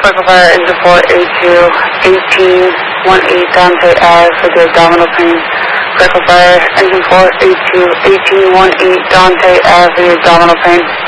Circle Fire, engine 482, 1818 Dante Ave for the abdominal pain. Circle Fire, engine 482, 1818 Dante Ave for the abdominal pain.